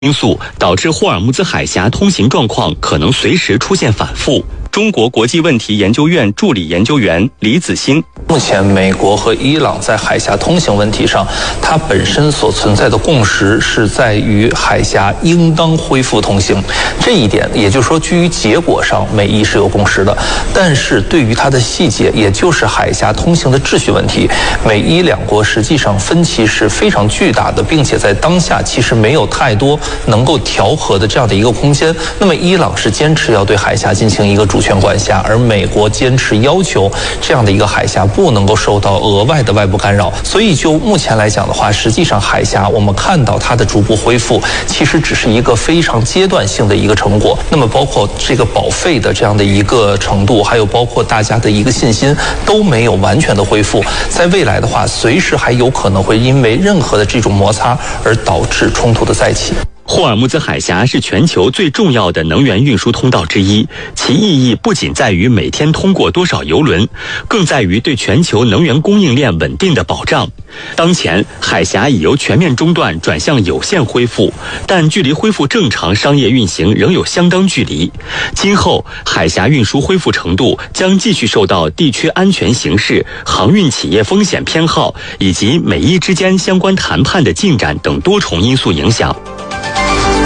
因素导致霍尔木兹海峡通行状况可能随时出现反复。中国国际问题研究院助理研究员李子兴： 目前美国和伊朗在海峡通行问题上，它本身所存在的共识是在于海峡应当恢复通行这一点，也就是说基于结果上美伊是有共识的，但是对于它的细节，也就是海峡通行的秩序问题，美伊两国实际上分歧是非常巨大的，并且在当下其实没有太多能够调和的这样的一个空间。那么伊朗是坚持要对海峡进行一个主权管辖，而美国坚持要求这样的一个海峡不能够受到额外的外部干扰。所以就目前来讲的话，实际上海峡我们看到它的逐步恢复，其实只是一个非常阶段性的一个成果。那么包括这个保费的这样的一个程度，还有包括大家的一个信心都没有完全的恢复。在未来的话，随时还有可能会因为任何的这种摩擦而导致冲突的再起。 霍尔木兹海峡是全球最重要的能源运输通道之一，其意义不仅在于每天通过多少油轮，更在于对全球能源供应链稳定的保障。当前，海峡已由全面中断转向有限恢复，但距离恢复正常商业运行仍有相当距离。今后，海峡运输恢复程度将继续受到地区安全形势、航运企业风险偏好以及美伊之间相关谈判的进展等多重因素影响。